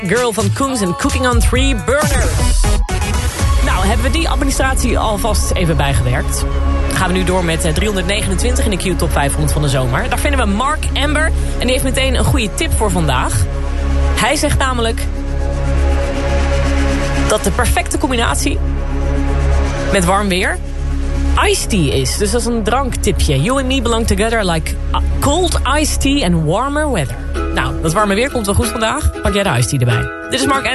Girl van Koens en Cooking on 3 Burners. Nou, hebben we die administratie alvast even bijgewerkt. Gaan we nu door met 329 in de Q-top 500 van de zomer. Daar vinden we Mark Amber. En die heeft meteen een goede tip voor vandaag. Hij zegt namelijk dat de perfecte combinatie met warm weer iced tea is. Dus dat is een dranktipje. You and me belong together like cold iced tea and warmer weather. Nou, dat warme weer komt wel goed vandaag. Pak jij de iced tea erbij. Dit is Mark